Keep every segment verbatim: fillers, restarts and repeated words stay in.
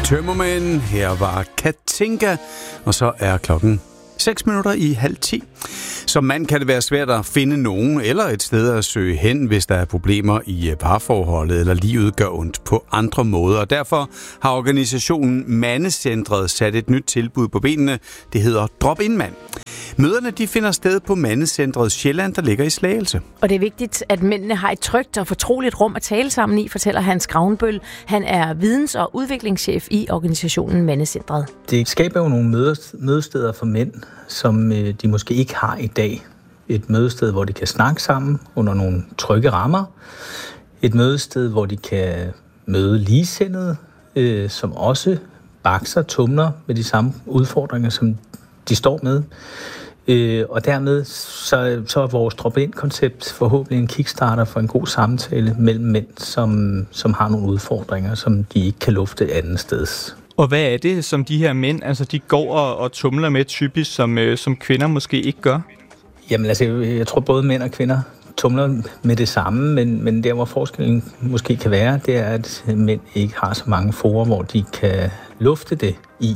Tømmermænd. Her var Katinka, og så er klokken seks minutter i halv ti. Som mand kan det være svært at finde nogen eller et sted at søge hen, hvis der er problemer i parforholdet eller livet gør ondt på andre måder. Derfor har organisationen Mandecentret sat et nyt tilbud på benene. Det hedder Drop-in Mand. Møderne de finder sted på Mandecentret Sjælland, der ligger i Slagelse. Og det er vigtigt, at mændene har et trygt og fortroligt rum at tale sammen i, fortæller Hans Gravnbøl. Han er videns- og udviklingschef i organisationen Mandecentret. Det skaber jo nogle mødesteder for mænd, som de måske ikke har i dag. Et mødested, hvor de kan snakke sammen under nogle trygge rammer. Et mødested, hvor de kan møde ligesindede, øh, som også bakser, tumler med de samme udfordringer, som de står med. Øh, og dermed så, så er vores drop-in-koncept forhåbentlig en kickstarter for en god samtale mellem mænd, som, som har nogle udfordringer, som de ikke kan lufte anden steds. Og hvad er det, som de her mænd, altså de går og, og tumler med typisk, som, øh, som kvinder måske ikke gør? Jamen altså, jeg, jeg tror både mænd og kvinder tumler med det samme, men, men der hvor forskellen måske kan være, det er, at mænd ikke har så mange forer, hvor de kan lufte det i.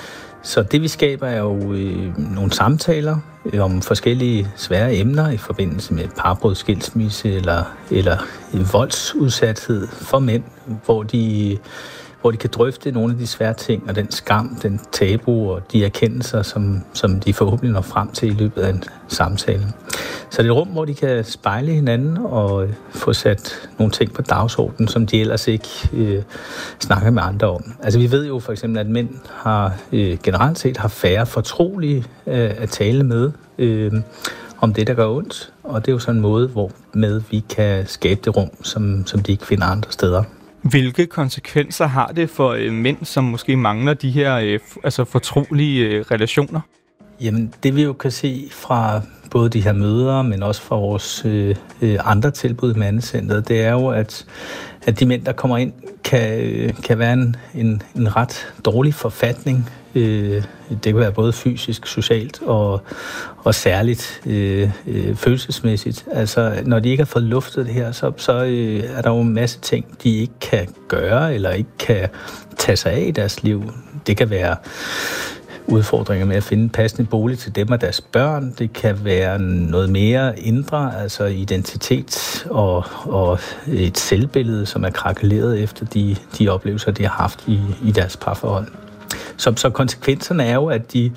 Så det vi skaber er jo øh, nogle samtaler øh, om forskellige svære emner i forbindelse med parbrud, skilsmisse eller, eller voldsudsathed for mænd, hvor de, hvor de kan drøfte nogle af de svære ting og den skam, den tabu og de erkendelser, som, som de forhåbentlig når frem til i løbet af en samtale. Så det er et rum, hvor de kan spejle hinanden og få sat nogle ting på dagsordenen, som de ellers ikke øh, snakker med andre om. Altså vi ved jo for eksempel, at mænd har øh, generelt set har færre fortrolige øh, at tale med øh, om det, der gør ondt. Og det er jo sådan en måde, hvor med vi kan skabe det rum, som, som de ikke finder andre steder. Hvilke konsekvenser har det for øh, mænd, som måske mangler de her øh, altså fortrolige øh, relationer? Jamen, det vi jo kan se fra både de her møder, men også fra vores øh, andre tilbud i Mandecentret, det er jo, at, at de mænd, der kommer ind, kan, kan være en, en, en ret dårlig forfatning. Øh, det kan være både fysisk, socialt og, og særligt øh, øh, følelsesmæssigt. Altså, når de ikke har fået luftet det her, så, så øh, er der jo en masse ting, de ikke kan gøre eller ikke kan tage sig af i deres liv. Det kan være udfordringer med at finde en passende bolig til dem og deres børn. Det kan være noget mere indre, altså identitet og, og et selvbillede, som er krakeleret efter de, de oplevelser, de har haft i, i deres parforhold. Så, så konsekvenserne er jo, at de,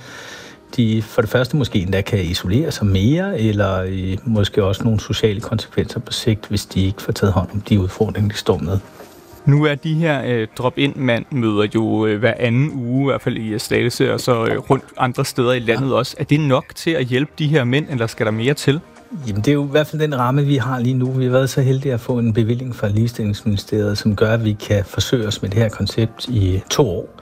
de for det første måske endda kan isolere sig mere, eller i, måske også nogle sociale konsekvenser på sigt, hvis de ikke får taget hånd om de udfordringer, de står med. Nu er de her øh, drop-in-mand-møder jo øh, hver anden uge, i hvert fald i Slagelse, og så øh, rundt andre steder i landet ja. også. Er det nok til at hjælpe de her mænd, eller skal der mere til? Jamen, det er jo i hvert fald den ramme, vi har lige nu. Vi har været så heldige at få en bevilling fra Ligestillingsministeriet, som gør, at vi kan forsøge os med det her koncept i to år.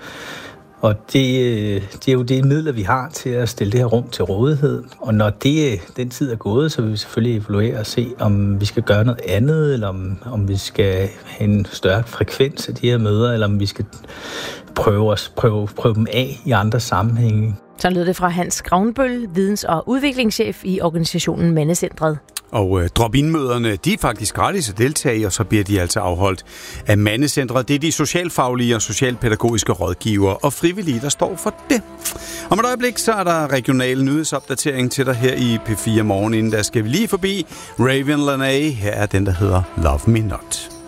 Og det, det er jo det midler, vi har til at stille det her rum til rådighed. Og når det, den tid er gået, så vil vi selvfølgelig evaluere og se, om vi skal gøre noget andet, eller om, om vi skal have en større frekvens af de her møder, eller om vi skal prøve, os, prøve, prøve dem af i andre sammenhænge. Så lød det fra Hans Gravnbøl, videns- og udviklingschef i organisationen Mandecentret. Og øh, drop-in-møderne, de er faktisk gratis at deltage i, og så bliver de altså afholdt af Mandecentret. Det er de socialfaglige og socialpædagogiske rådgivere og frivillige, der står for det. Om et øjeblik, så er der regional nyhedsopdatering til dig her i P fire Morgen. Inden der skal vi lige forbi Raven Lanay. Her er den, der hedder Love Me Not.